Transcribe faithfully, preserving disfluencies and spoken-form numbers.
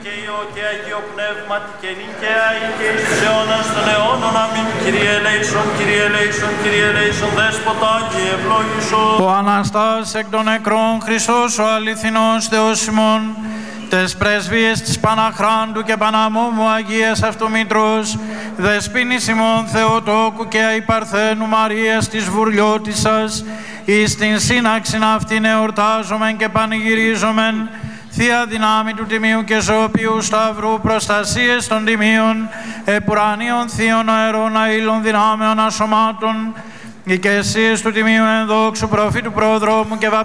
Και Υιό και Αγίο Πνεύματι και νικαία και εις τους αιώνας των αιώνων. Αμήν. Κύριε ελέησον, Κύριε ελέησον, Κύριε ελέησον, Δέσποτα Άγιε ευλόγησον. Ο Αναστάς εκ των νεκρών Χριστός ο αληθινός Θεός ημών, τες πρεσβείες της Παναχράντου και Παναμόμου Αγίας Αυτομήτρος, Δεσποίνης ημών Θεοτόκου και Αϊπαρθένου Μαρίας της Βουρλιώτισσας, εις την σύναξην αυτήν εορτάζομεν και πανηγυρίζομεν, Θεία δυνάμει του Τιμίου και Ζωοποιού Σταυρού, προστασίες των Τιμίων, επουρανίων Θείων αερών αήλων δυνάμεων ασωμάτων, οικεσίες του Τιμίου ενδόξου προφήτου προδρόμου και